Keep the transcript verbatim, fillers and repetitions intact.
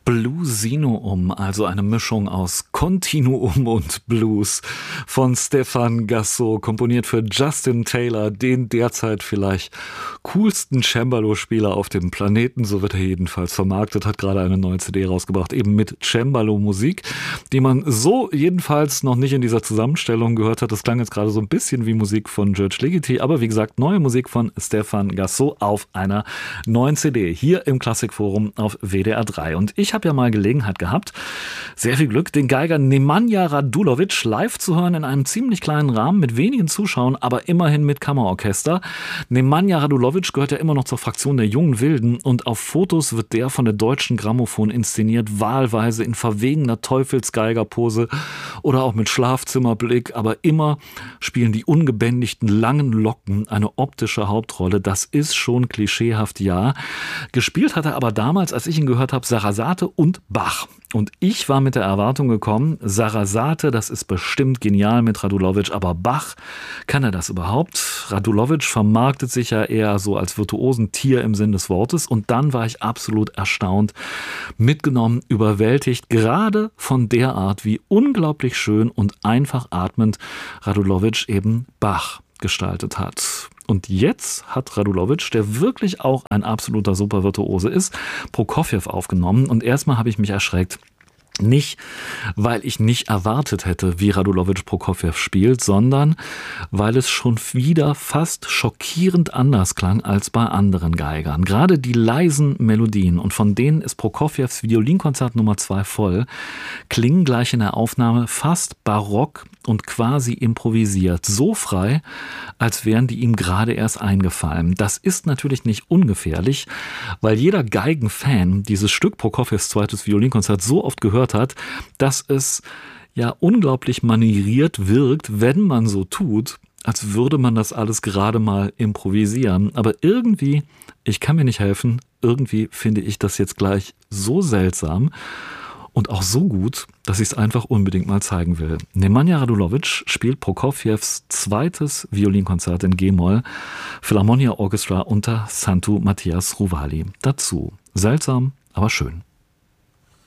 Bluesinuum, also eine Mischung aus Kontinuum und Blues von Stéphane Gassot, komponiert für Justin Taylor, den derzeit vielleicht coolsten Cembalo-Spieler auf dem Planeten, so wird er jedenfalls vermarktet, hat gerade eine neue C D rausgebracht, eben mit Cembalo-Musik, die man so jedenfalls noch nicht in dieser Zusammenstellung gehört hat. Das klang jetzt gerade so ein bisschen wie Musik von George Ligeti, aber wie gesagt, neue Musik von Stéphane Gassot auf einer neuen C D, hier im Klassikforum auf W D R drei. Und ich Ich habe ja mal Gelegenheit gehabt, sehr viel Glück, den Geiger Nemanja Radulovic live zu hören in einem ziemlich kleinen Rahmen mit wenigen Zuschauern, aber immerhin mit Kammerorchester. Nemanja Radulovic gehört ja immer noch zur Fraktion der jungen Wilden und auf Fotos wird der von der Deutschen Grammophon inszeniert, wahlweise in verwegener Teufelsgeigerpose oder auch mit Schlafzimmerblick, aber immer spielen die ungebändigten langen Locken eine optische Hauptrolle. Das ist schon klischeehaft, ja. Gespielt hat er aber damals, als ich ihn gehört habe, Sarasate und Bach. Und ich war mit der Erwartung gekommen, Sarasate, das ist bestimmt genial mit Radulovic, aber Bach, kann er das überhaupt? Radulovic vermarktet sich ja eher so als Virtuosentier im Sinn des Wortes und dann war ich absolut erstaunt, mitgenommen, überwältigt, gerade von der Art, wie unglaublich schön und einfach atmend Radulovic eben Bach gestaltet hat. Und jetzt hat Radulovic, der wirklich auch ein absoluter Supervirtuose ist, Prokofjew aufgenommen. Und erstmal habe ich mich erschreckt. Nicht, weil ich nicht erwartet hätte, wie Radulovic Prokofjew spielt, sondern weil es schon wieder fast schockierend anders klang als bei anderen Geigern. Gerade die leisen Melodien, und von denen ist Prokofjews Violinkonzert Nummer zwei voll, klingen gleich in der Aufnahme fast barock und quasi improvisiert. So frei, als wären die ihm gerade erst eingefallen. Das ist natürlich nicht ungefährlich, weil jeder Geigenfan dieses Stück Prokofjews zweites Violinkonzert so oft gehört hat, dass es ja unglaublich manieriert wirkt, wenn man so tut, als würde man das alles gerade mal improvisieren. Aber irgendwie, ich kann mir nicht helfen, irgendwie finde ich das jetzt gleich so seltsam und auch so gut, dass ich es einfach unbedingt mal zeigen will. Nemanja Radulovic spielt Prokofjews zweites Violinkonzert in G-Moll, Philharmonia Orchestra unter Santu Matthias Ruvali. Dazu seltsam, aber schön.